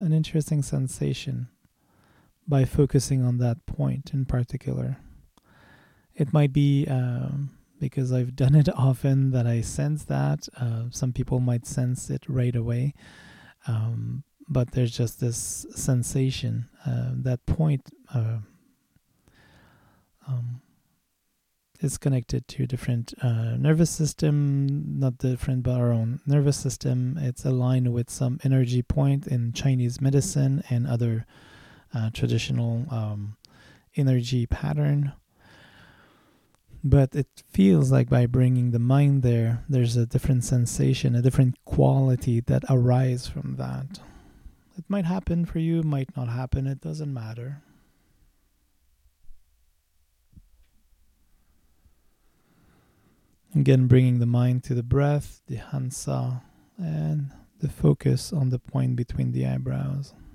an interesting sensation by focusing on that point in particular. It might be because I've done it often that I sense that. Some people might sense it right away. But there's just this sensation. That point um, is connected to different nervous system, not different, but our own nervous system. It's aligned with some energy point in Chinese medicine and other traditional energy pattern. But it feels like by bringing the mind there, there's a different sensation, a different quality that arises from that. It might happen for you, might not happen, it doesn't matter. Again, bringing the mind to the breath, the hansa, and the focus on the point between the eyebrows.